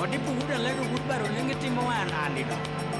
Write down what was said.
Odi punguda lego gudbaro nenge timo wan andido.